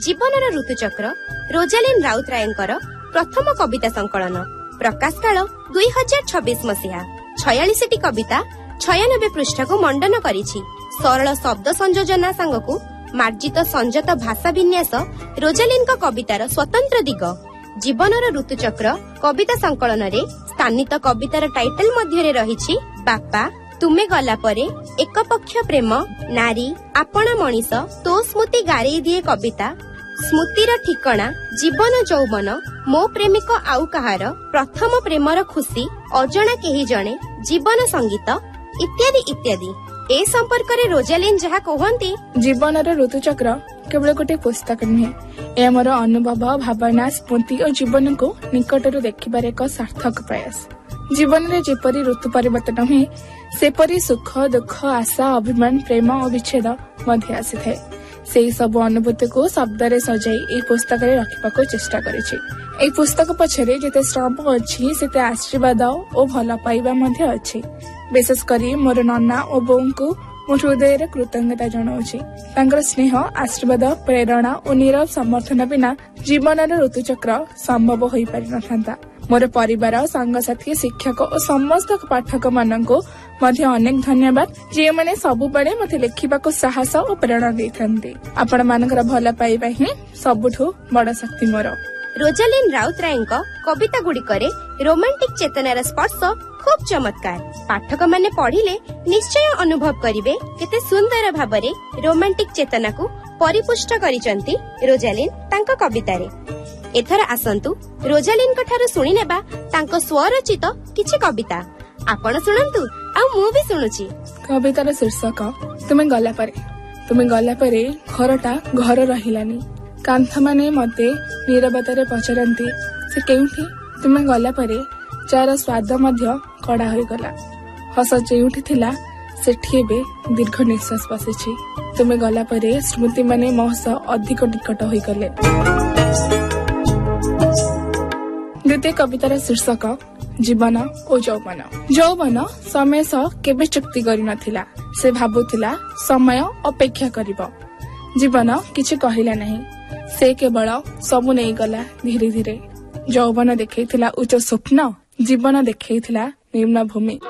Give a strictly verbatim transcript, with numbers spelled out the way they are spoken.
जीवनर ऋतुचक्र Rosalind राउतरायंकर प्रथम कविता संकलन प्रकाश काल दुई हजार छब्बीस मसीहा छयालीस टी कविता छयानबे पृष्ठ को मंडन करिछि। सरल शब्द संयोजना सांगकु मार्जित संजत भाषा विन्यास रोजालिन का कवितार स्वतंत्र दिग। जीवनर ऋतुचक्र कविता संकलन रे स्थानित कवितार टाइटल मध्य रहिछि बापा तुमे गला परे एक पक्ष प्रेम नारी आपण मनीष तो स्मृति गारेई दिए कविता स्मृतिर ठिकणा जीवन जौवन मो प्रेमिक आउ कहार प्रथम प्रेमर खुशी अजणा केही जणे जीवन संगीत इत्यादि इत्यादि। ए संपर्क रे रोजालिन जहा कहंती जीवनर ऋतुचक्र केवल गोटे पुस्तक नुहे, यह मोर अनुभव भावना स्मृति और जीवन को निकटरू देखिबार एक सार्थक प्रयास। जीवन में जेपरी ऋतु परिवर्तन हुए सेपरी सुख दुख आशा अभिमान प्रेम और विच्छेद मध्य आसी थाए। से सब अनुभूति को शब्द रे सजाई ए पुस्तक रे रखिबाको चेष्टा करिछि। ए पुस्तक पछरे जेते श्रम अछि सेते आशीर्वाद और भल पाइबा मध्य अछि। विशेष करी मोर नन्ना और बोऊ को मो हृदय कृतज्ञता जनाऊछि। तांकर स्नेह आशीर्वाद प्रेरणा और नीरव समर्थन बिना जीवनर ऋतुचक्र संभव होई पारि नथांता। मोर परिवार सांगसाथी शिक्षक और समस्त पाठक माननको मध्य अनेक धन्यवाद जे माने सबु बळे मते लेखिबाको साहस और प्रेरणा दैथांती। आपण मानकर भल पाइबा ही सबुठु बड़ शक्ति मोर। रोजालिन राउतरायंक कविता गुड़िकरे रोमांटिक चेतनार स्पर्श खूब चमत्कार। पाठक माने पढ़िले निश्चय अनुभव करिवे केते सुंदर भाबरे रोमांटिक चेतना को परिपुष्ट करिसंती रोजालिन तांको कवितारे। एथर आसंतु रोजालिन कठारु सुनि नेबा तांको स्वरचित किछि कविता। आपण सुनंतु आ मु भी सुनुछि। कवितार शीर्षक तुमे गला परे। तुमे गला परे घरटा घर रहिलानी। कांथ माने मते नीरवतारे पचरंती से केउठी तुमे गला परे चार स्वाद मध्य कड़ा होई गला। हस जेउठी थिला सेठी बे दीर्घ निश्वास बसिछि। तुमे गला परे स्मृति माने महस अधिक निकट होई गले। द्वितीय कवितार शीर्षक जीवन और यौवन। यौवन समय सह केबे चुक्ति करि नथिला। से भाबुथिला समय अपेक्षा करिवो। जीवन किछि कहिला नहीं। से केवल सबु नहीं गला धीरे धीरे। यौवन देखैथिला उच्च स्वप्न जीवन देखैथिला निम्न भूमि।